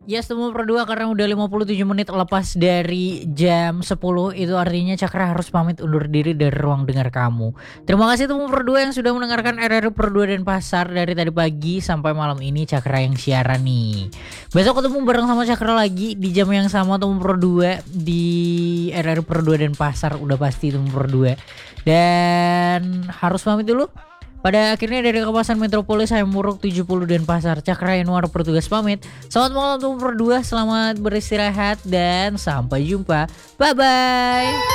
Yes, temu berdua karena udah 57 menit lepas dari jam 10. Itu artinya Cakra harus pamit undur diri dari ruang dengar kamu. Terima kasih temu berdua yang sudah mendengarkan RRI Perdua dan Pasar dari tadi pagi sampai malam ini. Cakra yang siaran nih. Besok ketemu bareng sama Cakra lagi di jam yang sama temu berdua di RRI Perdua dan Pasar. Udah pasti temu berdua. Dan harus pamit dulu. Pada akhirnya dari kawasan metropolis saya Muruk 70 dan Pasar Cakra Yanuar bertugas pamit. Selamat malam untuk berdua, selamat beristirahat dan sampai jumpa. Bye bye.